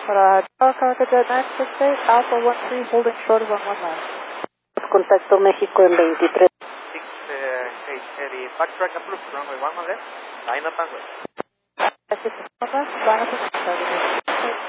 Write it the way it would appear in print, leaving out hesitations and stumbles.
Para Charter 968, Alpha 13, holding short 11 left. Contacto México en 23. 680, backtrack approved, runway 11 left, line up and wait. Line up and